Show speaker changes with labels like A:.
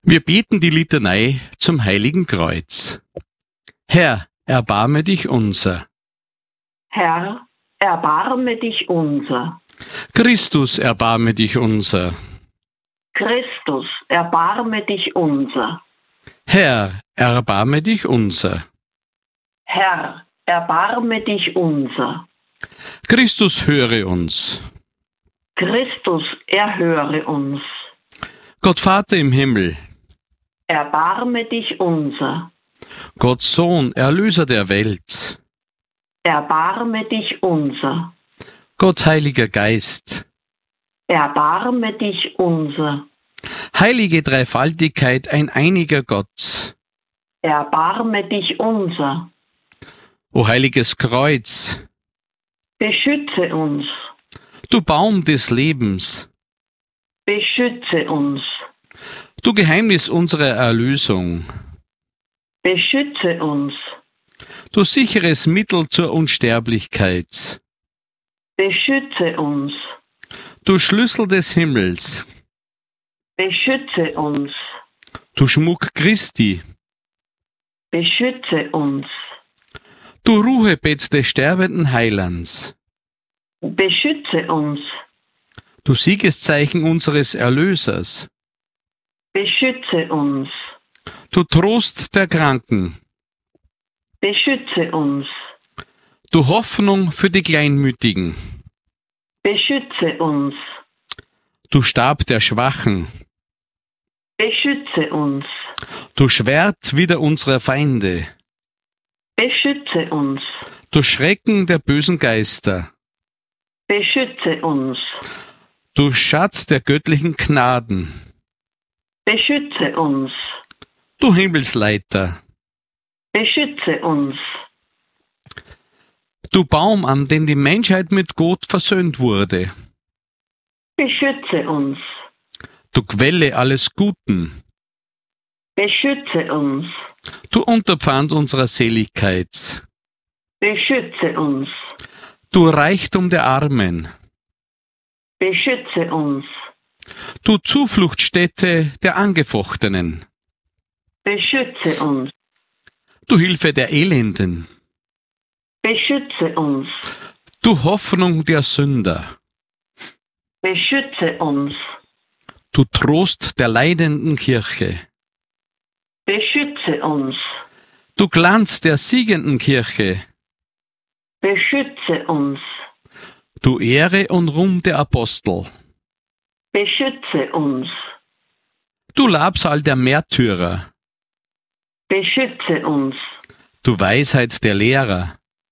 A: Wir beten die Litanei zum Heiligen Kreuz. Herr, erbarme dich unser.
B: Herr, erbarme dich unser.
A: Christus, erbarme dich unser.
B: Christus, erbarme dich unser.
A: Herr, erbarme dich unser.
B: Herr, erbarme dich unser.
A: Christus, höre uns.
B: Christus, erhöre uns.
A: Gott Vater im Himmel,
B: Erbarme dich unser.
A: Gott Sohn, Erlöser der Welt,
B: Erbarme dich unser.
A: Gott Heiliger Geist,
B: Erbarme dich unser.
A: heilige Dreifaltigkeit, ein einiger Gott,
B: Erbarme dich unser.
A: o heiliges Kreuz,
B: Beschütze uns.
A: du Baum des Lebens,
B: Beschütze uns.
A: du Geheimnis unserer Erlösung,
B: Beschütze uns.
A: du sicheres Mittel zur Unsterblichkeit,
B: Beschütze uns.
A: du Schlüssel des Himmels,
B: Beschütze uns.
A: du Schmuck Christi,
B: Beschütze uns.
A: du Ruhebett des sterbenden Heilands,
B: Beschütze uns.
A: du Siegeszeichen unseres Erlösers,
B: Beschütze uns.
A: du Trost der Kranken,
B: Beschütze uns.
A: du Hoffnung für die Kleinmütigen,
B: Beschütze uns.
A: du Stab der Schwachen,
B: Beschütze uns.
A: du Schwert wider unserer Feinde,
B: Beschütze uns.
A: du Schrecken der bösen Geister,
B: Beschütze uns.
A: du Schatz der göttlichen Gnaden,
B: Beschütze uns.
A: du Himmelsleiter,
B: Beschütze uns.
A: du Baum, an den die Menschheit mit Gott versöhnt wurde,
B: Beschütze uns.
A: du Quelle alles Guten,
B: Beschütze uns.
A: du Unterpfand unserer Seligkeit,
B: Beschütze uns.
A: du Reichtum der Armen,
B: Beschütze uns.
A: du Zufluchtsstätte der Angefochtenen,
B: Beschütze uns.
A: du Hilfe der Elenden,
B: Beschütze uns.
A: du Hoffnung der Sünder,
B: Beschütze uns.
A: du Trost der leidenden Kirche,
B: Beschütze uns.
A: du Glanz der siegenden Kirche,
B: Beschütze uns.
A: du Ehre und Ruhm der Apostel,
B: Beschütze uns.
A: du Labsal der Märtyrer,
B: Beschütze uns.
A: du Weisheit der Lehrer,